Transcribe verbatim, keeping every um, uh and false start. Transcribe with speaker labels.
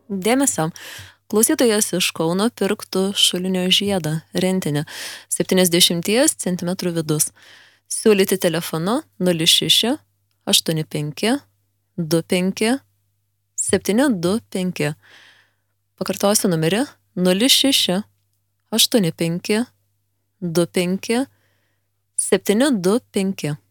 Speaker 1: Dėmesio. Klausytojas iš Kauno pirktų šulinio žiedą, rentinį, septyniasdešimt centimetrų vidus. Siūlyti telefonu nulis šeši aštuoni penki du penki septyni du penki. Pakartosiu numerį nulis šeši aštuoni penki du penki septyni du penki.